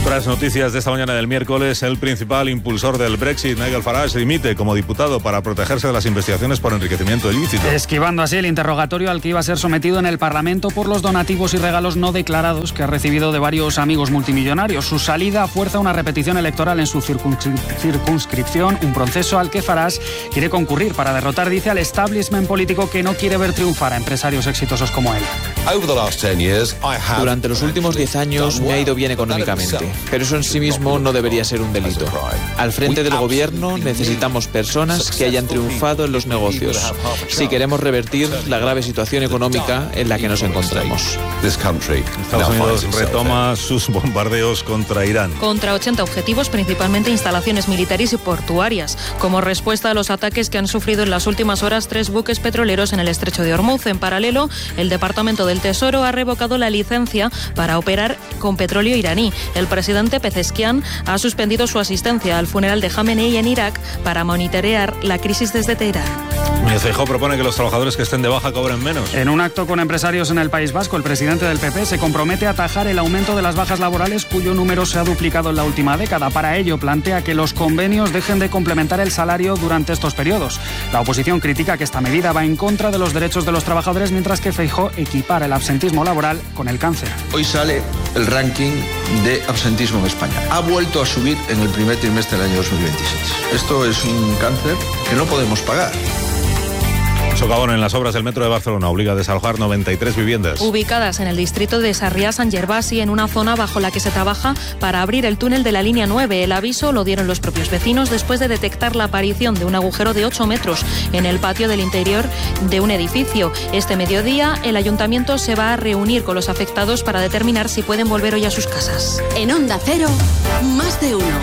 Otras noticias de esta mañana del miércoles: el principal impulsor del Brexit, Nigel Farage, dimite como diputado para protegerse de las investigaciones por enriquecimiento ilícito. Esquivando así el interrogatorio al que iba a ser sometido en el Parlamento por los donativos y regalos no declarados que ha recibido de varios amigos multimillonarios. Su salida fuerza una repetición electoral en su circunscripción, un proceso al que Farage quiere concurrir para derrotar, dice, al establishment político que no quiere ver triunfar a empresarios exitosos como él. Durante los últimos 10 años me ha ido bien económicamente, pero eso en sí mismo no debería ser un delito. Al frente del gobierno necesitamos personas que hayan triunfado en los negocios, si queremos revertir la grave situación económica en la que nos encontramos. Estados Unidos retoma sus bombardeos contra Irán. Contra 80 objetivos, principalmente instalaciones militares y portuarias, como respuesta a los ataques que han sufrido en las últimas horas 3 buques petroleros en el estrecho de Hormuz. En paralelo, el Departamento del Tesoro ha revocado la licencia para operar con petróleo iraní. El presidente Pezeshkian ha suspendido su asistencia al funeral de Jamenei en Irak para monitorear la crisis desde Teherán. Feijóo propone que los trabajadores que estén de baja cobren menos. En un acto con empresarios en el País Vasco, el presidente del PP se compromete a atajar el aumento de las bajas laborales, cuyo número se ha duplicado en la última década. Para ello, plantea que los convenios dejen de complementar el salario durante estos periodos. La oposición critica que esta medida va en contra de los derechos de los trabajadores, mientras que Feijóo equipara el absentismo laboral con el cáncer. Hoy sale el ranking de absentismo en España. Ha vuelto a subir en el primer trimestre del año 2026. Esto es un cáncer que no podemos pagar. Socavón en las obras del metro de Barcelona obliga a desalojar 93 viviendas. Ubicadas en el distrito de Sarriá-Sant Gervasi, en una zona bajo la que se trabaja para abrir el túnel de la línea 9. El aviso lo dieron los propios vecinos después de detectar la aparición de un agujero de 8 metros en el patio del interior de un edificio. Este mediodía, el ayuntamiento se va a reunir con los afectados para determinar si pueden volver hoy a sus casas. En Onda Cero, más de uno.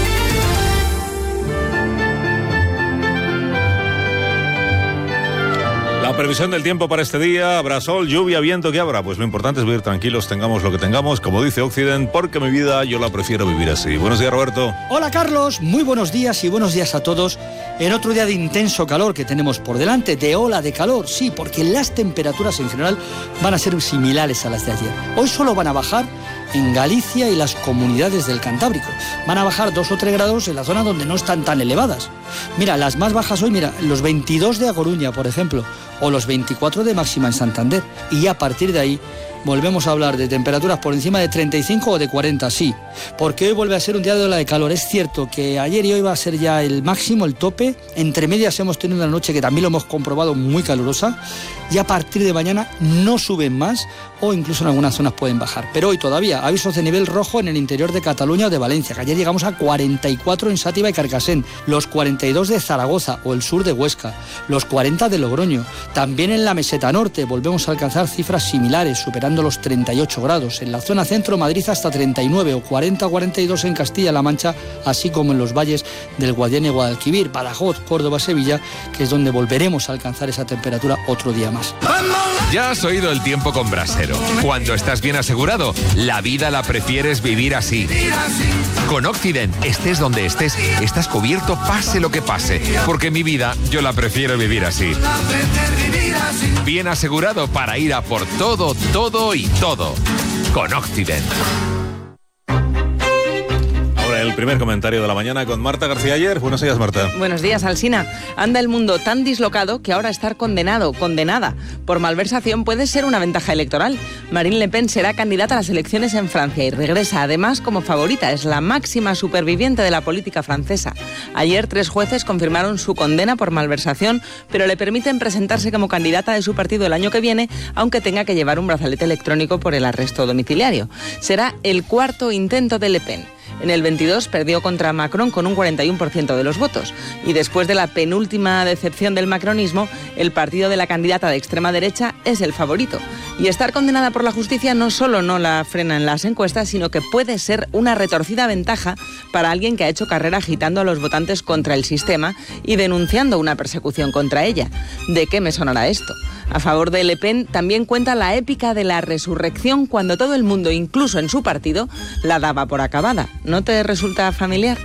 La previsión del tiempo para este día: habrá sol, lluvia, viento. ¿Qué habrá? Pues lo importante es vivir tranquilos, tengamos lo que tengamos, como dice Occident, porque mi vida yo la prefiero vivir así. Buenos días, Roberto. Hola, Carlos, muy buenos días y buenos días a todos en otro día de intenso calor que tenemos por delante, de ola de calor, sí, porque las temperaturas en general van a ser similares a las de ayer. Hoy solo van a bajar en Galicia y las comunidades del Cantábrico. Van a bajar 2 o 3 grados en la zona donde no están tan elevadas. Mira, las más bajas hoy, los 22 de A Coruña, por ejemplo, o los 24 de máxima en Santander. Y a partir de ahí volvemos a hablar de temperaturas por encima de 35 o de 40, sí. Porque hoy vuelve a ser un día de ola de calor. Es cierto que ayer y hoy va a ser ya el máximo, el tope. Entre medias hemos tenido una noche que también lo hemos comprobado muy calurosa. Y a partir de mañana no suben más o incluso en algunas zonas pueden bajar. Pero hoy todavía avisos de nivel rojo en el interior de Cataluña o de Valencia, que ayer llegamos a 44 en Sátiva y Carcassén, los 42 de Zaragoza o el sur de Huesca, los 40 de Logroño. También en la meseta norte volvemos a alcanzar cifras similares, superando los 38 grados. En la zona centro, Madrid hasta 39 o 40-42 en Castilla-La Mancha, así como en los valles del Guadiana y Guadalquivir, Badajoz, Córdoba, Sevilla, que es donde volveremos a alcanzar esa temperatura otro día más. Ya has oído el tiempo con Brasero. Cuando estás bien asegurado, la vida la prefieres vivir así. Con Occident, estés donde estés, estás cubierto pase lo que pase. Porque mi vida, yo la prefiero vivir así. Bien asegurado para ir a por todo, todo y todo. Con Occident. El primer comentario de la mañana con Marta García Ayer. Buenos días, Marta. Buenos días, Alsina. Anda el mundo tan dislocado que ahora estar condenada por malversación puede ser una ventaja electoral. Marine Le Pen será candidata a las elecciones en Francia y regresa además como favorita. Es la máxima superviviente de la política francesa. Ayer 3 jueces confirmaron su condena por malversación, pero le permiten presentarse como candidata de su partido el año que viene, aunque tenga que llevar un brazalete electrónico por el arresto domiciliario. Será el 4º intento de Le Pen. En el 22 perdió contra Macron con un 41% de los votos. Y después de la penúltima decepción del macronismo, el partido de la candidata de extrema derecha es el favorito. Y estar condenada por la justicia no solo no la frena en las encuestas, sino que puede ser una retorcida ventaja para alguien que ha hecho carrera agitando a los votantes contra el sistema y denunciando una persecución contra ella. ¿De qué me sonará esto? A favor de Le Pen también cuenta la épica de la resurrección cuando todo el mundo, incluso en su partido, la daba por acabada. ¿No te resulta familiar?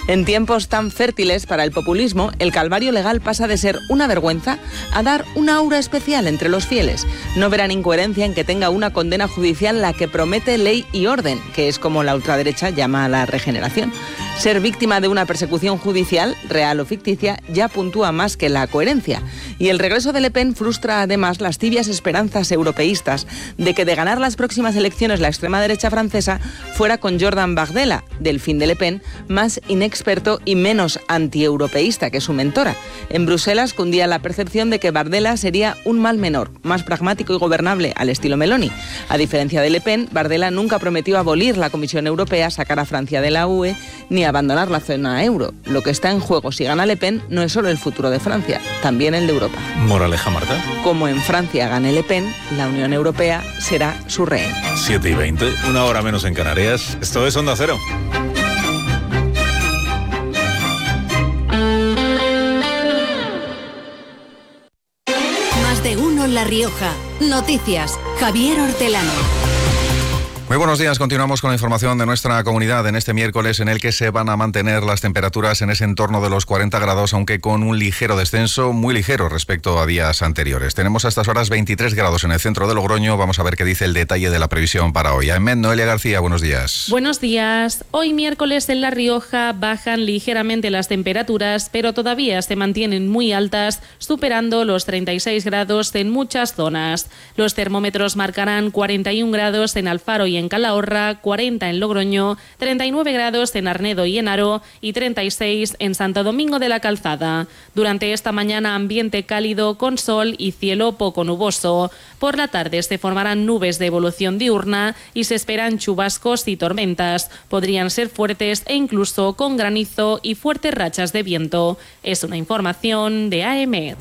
En tiempos tan fértiles para el populismo, el calvario legal pasa de ser una vergüenza a dar una aura especial entre los fieles. No verán incoherencia en que tenga una condena judicial la que promete ley y orden, que es como la ultraderecha llama a la regeneración. Ser víctima de una persecución judicial, real o ficticia, ya puntúa más que la coherencia. Y el regreso de Le Pen frustra además las tibias esperanzas europeístas de que de ganar las próximas elecciones la extrema derecha francesa fuera con Jordan Bardella, delfín de Le Pen, más inexperto y menos antieuropeísta que su mentora. En Bruselas cundía la percepción de que Bardella sería un mal menor, más pragmático y gobernable al estilo Meloni. A diferencia de Le Pen, Bardella nunca prometió abolir la Comisión Europea, sacar a Francia de la UE, ni abandonar la zona euro. Lo que está en juego si gana Le Pen no es solo el futuro de Francia, también el de Europa. Moraleja, Marta. Como en Francia gane Le Pen, la Unión Europea será su rehén. 7:20, una hora menos en Canarias. Esto es Onda Cero. Más de uno en La Rioja. Noticias. Javier Hortelano. Muy buenos días, continuamos con la información de nuestra comunidad en este miércoles en el que se van a mantener las temperaturas en ese entorno de los 40 grados, aunque con un ligero descenso, muy ligero respecto a días anteriores. Tenemos a estas horas 23 grados en el centro de Logroño. Vamos a ver qué dice el detalle de la previsión para hoy. AEMET, Noelia García, buenos días. Buenos días. Hoy miércoles en La Rioja bajan ligeramente las temperaturas, pero todavía se mantienen muy altas, superando los 36 grados en muchas zonas. Los termómetros marcarán 41 grados en Alfaro y en Calahorra, 40 en Logroño, 39 grados en Arnedo y en Haro y 36 en Santo Domingo de la Calzada. Durante esta mañana ambiente cálido con sol y cielo poco nuboso. Por la tarde se formarán nubes de evolución diurna y se esperan chubascos y tormentas. Podrían ser fuertes e incluso con granizo y fuertes rachas de viento. Es una información de AEMET.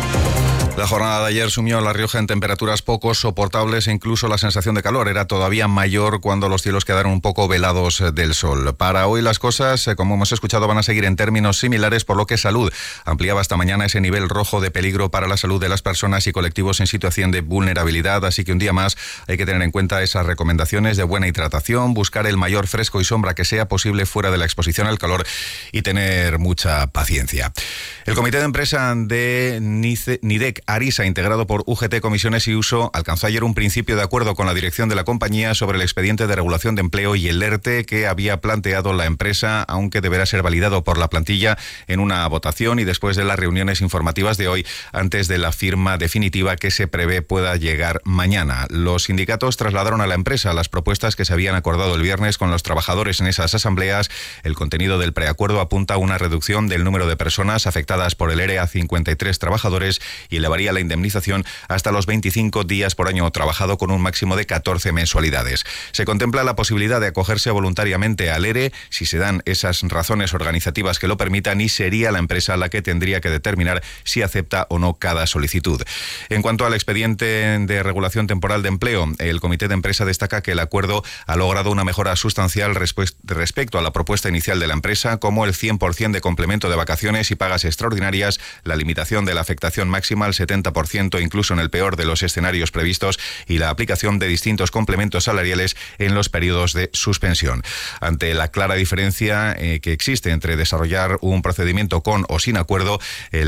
La jornada de ayer sumió a La Rioja en temperaturas poco soportables e incluso la sensación de calor era todavía mayor cuando los cielos quedaron un poco velados del sol. Para hoy las cosas, como hemos escuchado, van a seguir en términos similares, por lo que Salud ampliaba esta mañana ese nivel rojo de peligro para la salud de las personas y colectivos en situación de vulnerabilidad, así que un día más hay que tener en cuenta esas recomendaciones de buena hidratación, buscar el mayor fresco y sombra que sea posible fuera de la exposición al calor y tener mucha paciencia. El comité de empresa de Nidec Arisa, integrado por UGT, Comisiones y Uso, alcanzó ayer un principio de acuerdo con la dirección de la compañía sobre el expediente de regulación de empleo y el ERTE que había planteado la empresa, aunque deberá ser validado por la plantilla en una votación y después de las reuniones informativas de hoy, antes de la firma definitiva que se prevé pueda llegar mañana. Los sindicatos trasladaron a la empresa las propuestas que se habían acordado el viernes con los trabajadores en esas asambleas. El contenido del preacuerdo apunta a una reducción del número de personas afectadas por el ERE a 53 trabajadores y elevaría la indemnización hasta los 25 días por año trabajado con un máximo de 14 mensualidades. Se contempla la posibilidad de acogerse voluntariamente al ERE si se dan esas razones organizativas que lo permitan y sería la empresa la que tendría que determinar si acepta o no cada solicitud. En cuanto al expediente de regulación temporal de empleo, el comité de empresa destaca que el acuerdo ha logrado una mejora sustancial respecto a la propuesta inicial de la empresa, como el 100% de complemento de vacaciones y pagas extraordinarias, la limitación de la afectación máxima al 70% incluso en el peor de los escenarios previstos y la aplicación de distintos complementos salariales en los periodos de suspensión. Ante la clara diferencia que existe entre desarrollar un procedimiento con o sin acuerdo,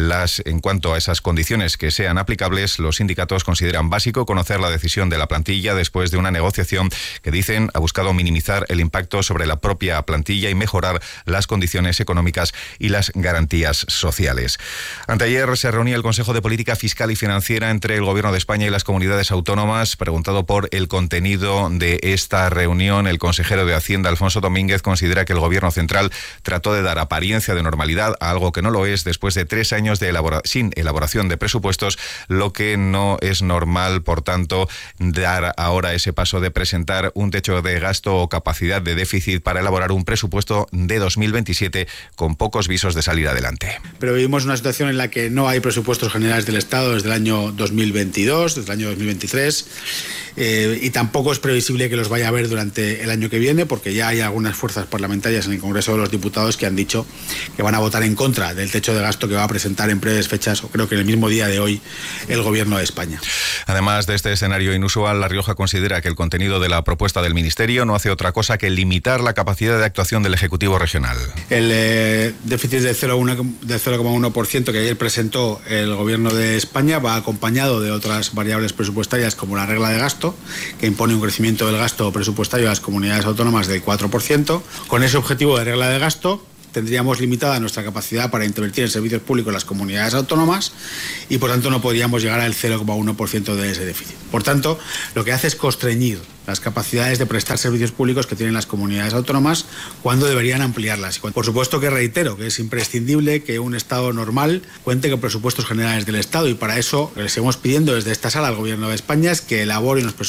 en cuanto a esas condiciones que sean aplicables, los sindicatos consideran básico conocer la decisión de la plantilla después de una negociación que dicen ha buscado minimizar el impacto sobre la propia plantilla y mejorar las condiciones económicas y las garantías sociales. Anteayer se reunía el Consejo de Política Fiscal y Financiera entre el Gobierno de España y las comunidades autónomas. Preguntado por el contenido de esta reunión, el consejero de Hacienda, Alfonso Domínguez, considera que el Gobierno central trató de dar apariencia de normalidad a algo que no lo es después de 3 años sin elaboración de presupuestos, lo que no es normal, por tanto, dar ahora ese paso de presentar un techo de gasto o capacidad de déficit para elaborar un presupuesto de 2027 con pocos visos de salir adelante. Pero vivimos una situación en la que no hay presupuestos generales del Estado Estado desde el año 2022, desde el año 2023, y tampoco es previsible que los vaya a ver durante el año que viene, porque ya hay algunas fuerzas parlamentarias en el Congreso de los Diputados que han dicho que van a votar en contra del techo de gasto que va a presentar en breves fechas, o creo que en el mismo día de hoy, el Gobierno de España. Además de este escenario inusual, La Rioja considera que el contenido de la propuesta del Ministerio no hace otra cosa que limitar la capacidad de actuación del Ejecutivo regional. El déficit del 0,1% que ayer presentó el Gobierno de España va acompañado de otras variables presupuestarias como la regla de gasto, que impone un crecimiento del gasto presupuestario a las comunidades autónomas del 4%. Con ese objetivo de regla de gasto tendríamos limitada nuestra capacidad para invertir en servicios públicos en las comunidades autónomas y por tanto no podríamos llegar al 0,1% de ese déficit. Por tanto, lo que hace es constreñir las capacidades de prestar servicios públicos que tienen las comunidades autónomas cuando deberían ampliarlas. Por supuesto que reitero que es imprescindible que un Estado normal cuente con presupuestos generales del Estado, y para eso lo que le seguimos pidiendo desde esta sala al Gobierno de España es que elabore unos presupuestos